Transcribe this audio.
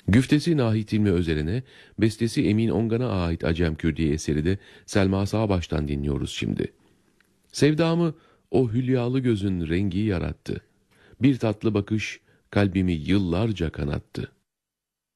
Güftesi Nahit İlmi Özeren'e, bestesi Emin Ongan'a ait Acem Kürdi eseri de Selma Sağbaş'tan dinliyoruz şimdi. Sevdamı o hülyalı gözün rengi yarattı. Bir tatlı bakış kalbimi yıllarca kanattı.